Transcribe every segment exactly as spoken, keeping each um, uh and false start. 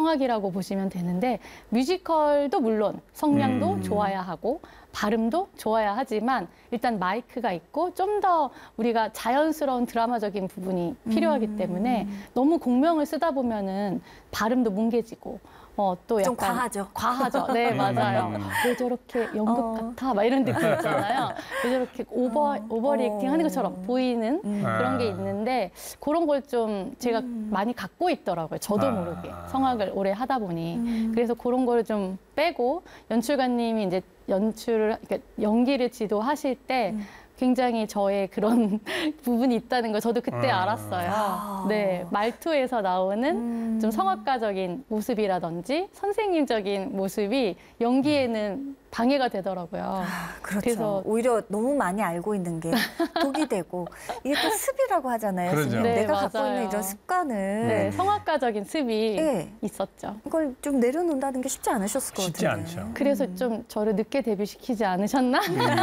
성악이라고 보시면 되는데 뮤지컬도 물론 성량도 음. 좋아야 하고 발음도 좋아야 하지만 일단 마이크가 있고 좀 더 우리가 자연스러운 드라마적인 부분이 필요하기 때문에 음. 너무 공명을 쓰다 보면은 발음도 뭉개지고 어, 또 좀 약간 과하죠. 과하죠. 네, 맞아요. 음. 왜 저렇게 연극 어. 같아? 막 이런 느낌 있잖아요. 왜 저렇게 오버, 어. 오버리액팅 하는 것처럼 어. 보이는 음. 그런 게 있는데 그런 걸 좀 제가 음. 많이 갖고 있더라고요. 저도 아. 모르게 성악을 오래 하다 보니. 음. 그래서 그런 걸 좀 빼고 연출가님이 이제 연출을, 그러니까 연기를 지도하실 때 음. 굉장히 저의 그런 부분이 있다는 걸 저도 그때 아. 알았어요. 아. 네, 말투에서 나오는 음. 좀 성악가적인 모습이라든지 선생님적인 모습이 연기에는 방해가 되더라고요. 아, 그렇죠. 그래서- 오히려 너무 많이 알고 있는 게 독이 되고 이게 또 습이라고 하잖아요. 그러죠. 선생님. 네, 내가 갖고 맞아요. 있는 이런 습관을 네, 성악가적인 습이 네. 있었죠. 이걸 좀 내려놓는다는 게 쉽지 않으셨을 것 쉽지 같은데. 않죠. 그래서 좀 저를 늦게 데뷔시키지 않으셨나?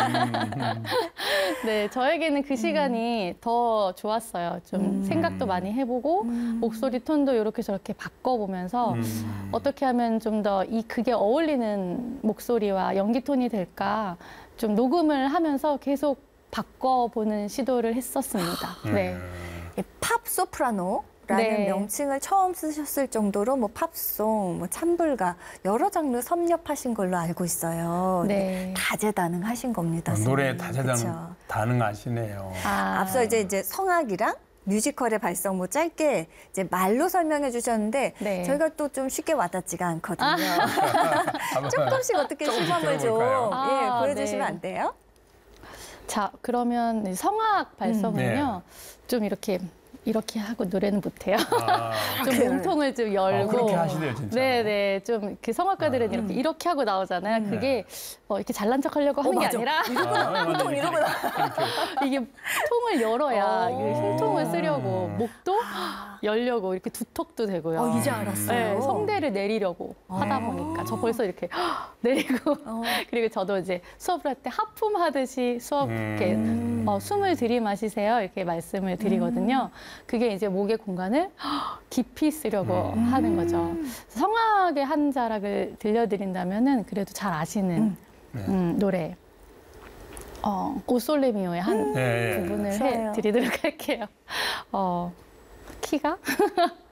음. 네, 저에게는 그 시간이 더 좋았어요. 좀 음. 생각도 많이 해보고 음. 목소리 톤도 이렇게 저렇게 바꿔보면서 음. 어떻게 하면 좀 더 이 극에 어울리는 목소리와 연기 톤이 될까 좀 녹음을 하면서 계속 바꿔보는 시도를 했었습니다. 네. 음. 팝 소프라노. 라는 네. 명칭을 처음 쓰셨을 정도로 뭐 팝송, 뭐 찬불가 여러 장르 섭렵하신 걸로 알고 있어요. 네. 다재다능하신 겁니다. 노래 선생님. 다재다능 그쵸? 다능하시네요. 아, 앞서 이제 이제 성악이랑 뮤지컬의 발성 뭐 짧게 이제 말로 설명해 주셨는데 네. 저희가 또 좀 쉽게 와닿지가 않거든요. 한번 조금씩 어떻게 조금씩 시범을 좀 들어볼까요? 예, 아, 보여주시면 네. 안 돼요? 자, 그러면 성악 발성은요, 네. 좀 이렇게 이렇게 하고 노래는 못해요. 아, 좀 그래요? 몸통을 좀 열고. 아, 그렇게 하시네요, 진짜. 네네. 좀 그 성악가들은 아. 이렇게 이렇게 하고 나오잖아요. 그게 어, 이렇게 잘난 척 하려고 하는 게 맞아. 아니라 아, 보통 맞아요. 이러고 이게 통을 열어야 어. 이게 흉통을 쓰려고 목도 열려고 이렇게 두턱도 되고요. 어, 이제 알았어요. 네, 성대를 내리려고 하다 보니까 저 벌써 이렇게 내리고 어. 그리고 저도 이제 수업을 할 때 하품 하듯이 수업 이렇게 음. 어, 숨을 들이마시세요 이렇게 말씀을 드리거든요. 그게 이제 목의 공간을 깊이 쓰려고 음. 하는 거죠. 성악의 한 자락을 들려드린다면은 그래도 잘 아시는 음. 네. 음, 노래 어, 오솔레미오의 한 네, 네. 부분을 좋아요. 해드리도록 할게요. 어, 키가